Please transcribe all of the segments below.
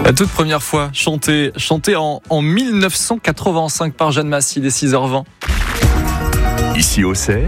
La toute première fois chantée en 1985 par Jeanne Masse, il est 6h20. Ici Auxerre,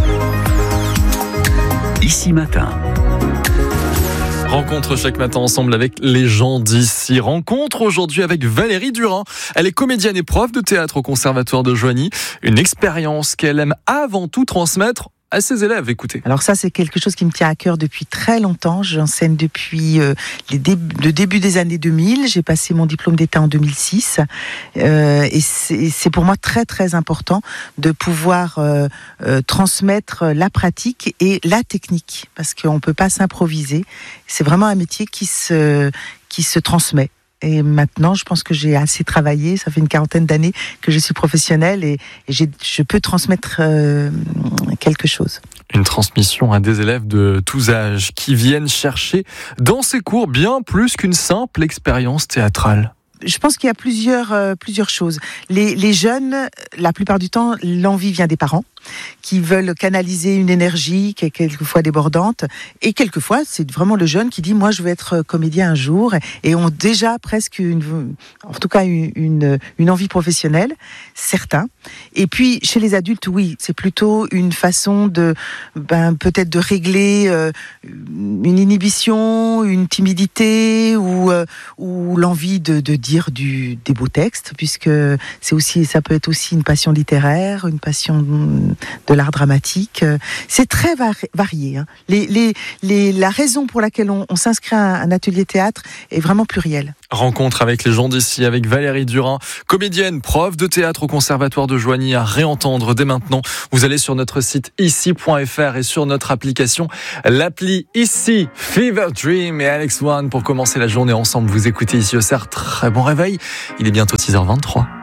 ici matin. Rencontre chaque matin ensemble avec les gens d'ici. Rencontre aujourd'hui avec Valérie Durand. Elle est comédienne et prof de théâtre au Conservatoire de Joigny. Une expérience qu'elle aime avant tout transmettre à ses élèves. Écoutez. Alors ça, c'est quelque chose qui me tient à cœur depuis très longtemps. J'enseigne depuis le début des années 2000. J'ai passé mon diplôme d'État en 2006. Et c'est pour moi très très important de pouvoir transmettre la pratique et la technique. Parce qu'on ne peut pas s'improviser. C'est vraiment un métier qui se transmet. Et maintenant, je pense que j'ai assez travaillé. Ça fait une 40aine d'années que je suis professionnelle et je peux transmettre quelque chose. Une transmission à des élèves de tous âges qui viennent chercher dans ces cours bien plus qu'une simple expérience théâtrale. Je pense qu'il y a plusieurs choses. Les jeunes, la plupart du temps, l'envie vient des parents qui veulent canaliser une énergie qui est quelquefois débordante. Et quelquefois, c'est vraiment le jeune qui dit « moi, je veux être comédien un jour » et ont déjà presque une envie professionnelle, certains. Et puis, chez les adultes, oui, c'est plutôt une façon peut-être de régler une inhibition, une timidité ou l'envie de dire des beaux textes, puisque ça peut être aussi une passion littéraire, une passion de l'art dramatique. C'est très varié. Hein. La raison pour laquelle on s'inscrit à un atelier théâtre est vraiment plurielle. Rencontre avec les gens d'ici, avec Valérie Durand, comédienne, prof de théâtre au Conservatoire de Joigny, à réentendre dès maintenant. Vous allez sur notre site ici.fr et sur notre application, l'appli Ici, Fever Dream et Alex One pour commencer la journée ensemble. Vous écoutez Ici Auxerre, très bon réveil. Il est bientôt 6h23.